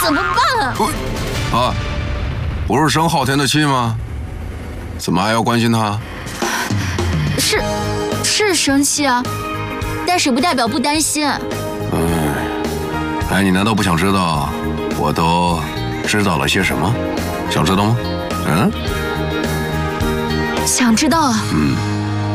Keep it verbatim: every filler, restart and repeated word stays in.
怎么办啊？ 不，啊，不是生昊天的气吗？怎么还要关心他？ 是，是生气啊，但是不代表不担心。 哎，哎，你难道不想知道我都知道了些什么？想知道吗？嗯， 想知道啊。 嗯。